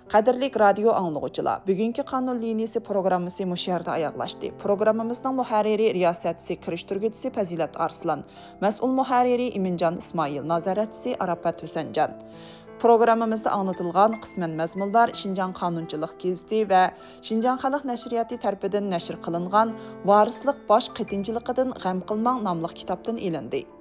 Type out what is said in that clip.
Qadirlik radio anlıqçılar, bugünkü qanun liniyası programmasi mush yerda oyoqlashdi. Programmamizning muharriri riyosatchisi kirishtirguvchisi Fazilat Arslan, mas'ul muharriri Iminjon Ismoil, nazoratchisi Arafat Husanjon. Programmamizda anlatılgan qismen mazmunlar Şinjan Qanunchilik gazeti va Şinjan Xalq nashriyati tarafidan nashr qilingan Varislik bosh qitinchiligidan g'am qilmang nomli kitobdan ilindi.